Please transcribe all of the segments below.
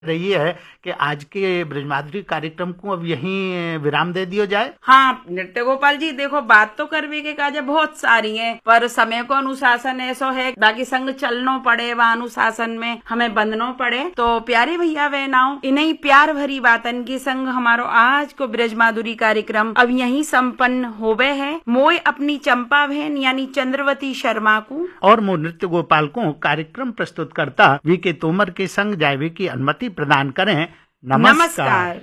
रही है कि आज के ब्रजमाधुरी कार्यक्रम को अब यहीं विराम दे दिया जाए। हाँ नृत्य गोपाल जी, देखो बात तो करवे के काजे बहुत सारी है, पर समय को अनुशासन ऐसो है, बाकी संग चलनो पड़े, वह अनुशासन में हमें बंधनो पड़े। तो प्यारे भैया बहनाओं, इन्हीं प्यार भरी बातन की संग हमारो आज को ब्रजमाधुरी कार्यक्रम अब यहीं संपन्न होवे है। मोय अपनी चंपा बहन यानी चंद्रवती शर्मा को और मो नृत्य गोपाल को कार्यक्रम प्रस्तुत करता वीके तोमर के संग जावे की अनुमति प्रदान करें। नमस्कार।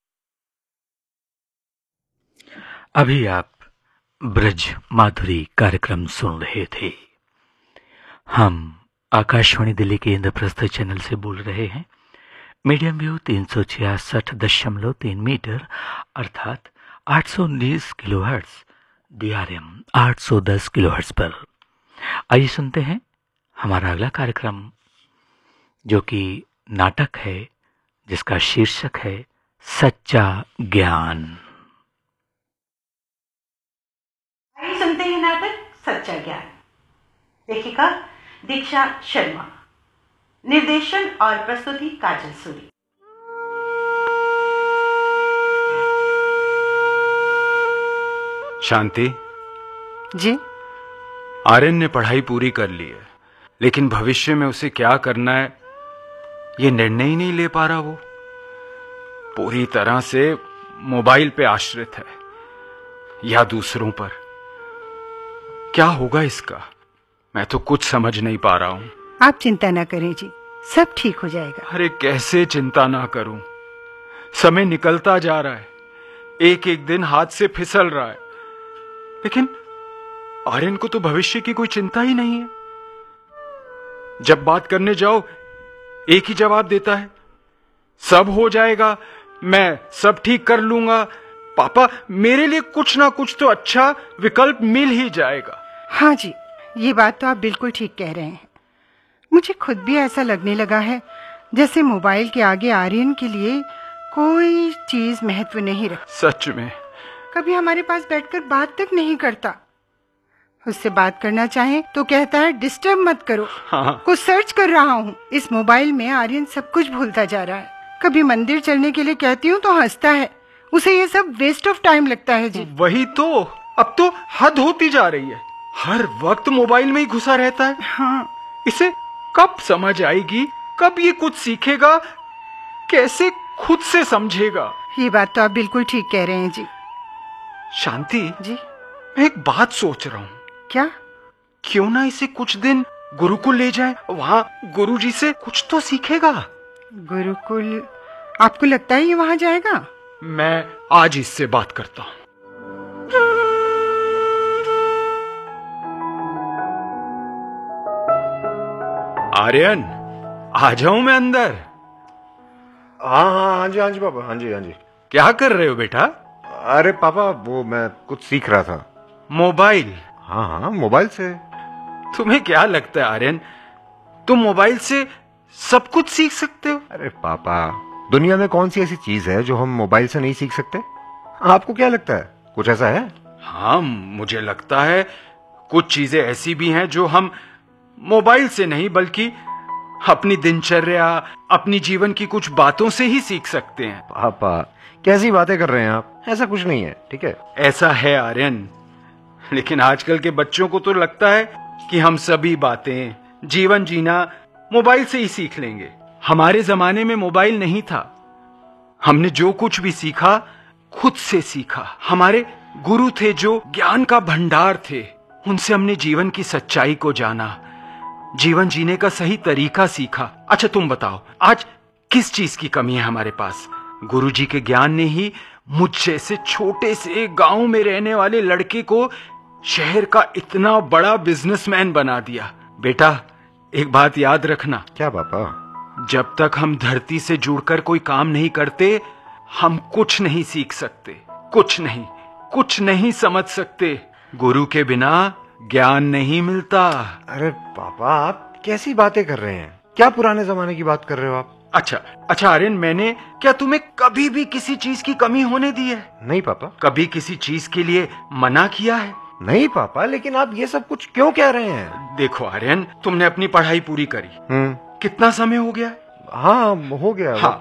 अभी आप ब्रज माधुरी कार्यक्रम सुन रहे थे। हम आकाशवाणी दिल्ली के इंद्रप्रस्थ चैनल से बोल रहे हैं। मीडियम वेव 366.3 मीटर अर्थात 819 किलोहर्ट्ज, DRM 810 किलोहर्ट्ज पर। आइए सुनते हैं हमारा अगला कार्यक्रम, जो कि नाटक है, जिसका शीर्षक है सच्चा ज्ञान। आइए सुनते हैं नाटक सच्चा ज्ञान। लेखिका दीक्षा शर्मा, निर्देशन और प्रस्तुति काजल सूरी। शांति जी। आर्यन ने पढ़ाई पूरी कर ली है, लेकिन भविष्य में उसे क्या करना है ये निर्णय ही नहीं ले पा रहा। वो पूरी तरह से मोबाइल पे आश्रित है या दूसरों पर। क्या होगा इसका, मैं तो कुछ समझ नहीं पा रहा हूं। आप चिंता ना करें जी, सब ठीक हो जाएगा। अरे कैसे चिंता ना करूं, समय निकलता जा रहा है, एक एक दिन हाथ से फिसल रहा है, लेकिन आर्यन को तो भविष्य की कोई चिंता ही नहीं है। जब बात करने जाओ एक ही जवाब देता है, सब हो जाएगा, मैं सब ठीक कर लूंगा, पापा मेरे लिए कुछ ना कुछ तो अच्छा विकल्प मिल ही जाएगा। हाँ जी, ये बात तो आप बिल्कुल ठीक कह रहे हैं। मुझे खुद भी ऐसा लगने लगा है जैसे मोबाइल के आगे आर्यन के लिए कोई चीज महत्व नहीं रखती। सच में कभी हमारे पास बैठकर बात तक नहीं करता। उससे बात करना चाहे तो कहता है डिस्टर्ब मत करो। हाँ। कुछ सर्च कर रहा हूँ। इस मोबाइल में आर्यन सब कुछ भूलता जा रहा है। कभी मंदिर चलने के लिए कहती हूँ तो हंसता है। उसे ये सब वेस्ट ऑफ टाइम लगता है जी। वही तो, अब तो हद होती जा रही है, हर वक्त मोबाइल में ही घुसा रहता है। हाँ। इसे कब समझ आएगी, कब ये कुछ सीखेगा, कैसे खुद से समझेगा। ये बात तो आप बिल्कुल ठीक कह रहे हैं जी। शांति जी, मैं एक बात सोच रहा हूँ। क्या? क्यों ना इसे कुछ दिन गुरुकुल ले जाए, वहाँ गुरुजी से कुछ तो सीखेगा। गुरुकुल? आपको लगता है ये वहाँ जाएगा? मैं आज इससे बात करता हूँ। आर्यन, आ जाऊं मैं अंदर? हाँ जी पापा, हाँ जी। क्या कर रहे हो बेटा? अरे पापा, वो मैं कुछ सीख रहा था। मोबाइल? हाँ, मोबाइल से। तुम्हें क्या लगता है आर्यन, तुम मोबाइल से सब कुछ सीख सकते हो? अरे पापा, दुनिया में कौन सी ऐसी चीज है जो हम मोबाइल से नहीं सीख सकते? आपको क्या लगता है, कुछ ऐसा है? हाँ, मुझे लगता है कुछ चीजें ऐसी भी हैं जो हम मोबाइल से नहीं बल्कि अपनी दिनचर्या, अपनी जीवन की कुछ बातों से ही सीख सकते हैं। पापा कैसी बातें कर रहे हैं आप? ऐसा कुछ नहीं है, ठीक है? ऐसा है आर्यन, लेकिन आजकल के बच्चों को तो लगता है कि हम सभी बातें, जीवन जीना मोबाइल से ही सीख लेंगे। हमारे जमाने में मोबाइल नहीं था, हमने जो कुछ भी सीखा खुद से सीखा। हमारे गुरु थे जो ज्ञान का भंडार थे, उनसे हमने जीवन की सच्चाई को जाना, जीवन जीने का सही तरीका सीखा। अच्छा तुम बताओ, आज किस चीज की कमी है हमारे पास? गुरुजी के ज्ञान ने ही मुझ जैसे छोटे से गांव में रहने वाले लड़के को शहर का इतना बड़ा बिजनेसमैन बना दिया। बेटा एक बात याद रखना। क्या पापा? जब तक हम धरती से जुड़कर कोई काम नहीं करते, हम कुछ नहीं सीख सकते, कुछ नहीं समझ सकते। गुरु के बिना ज्ञान नहीं मिलता। अरे पापा, आप कैसी बातें कर रहे हैं? क्या पुराने जमाने की बात कर रहे हो आप? अच्छा आर्यन, मैंने क्या तुम्हें कभी भी किसी चीज की कमी होने दी है? नहीं पापा। कभी किसी चीज के लिए मना किया है? नहीं पापा, लेकिन आप ये सब कुछ क्यों कह रहे हैं? देखो आर्यन, तुमने अपनी पढ़ाई पूरी करी, कितना समय हो गया? हाँ हो गया। हाँ